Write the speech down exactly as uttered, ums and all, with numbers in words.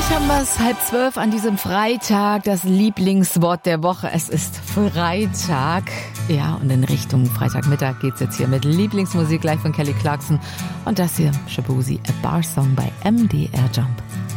haben wir es halb zwölf an diesem Freitag, das Lieblingswort der Woche. Es ist Freitag. Ja, und in Richtung Freitagmittag geht's jetzt hier mit Lieblingsmusik gleich von Kelly Clarkson. Und das hier, Shaboozey, A Bar Song bei M D R Jump.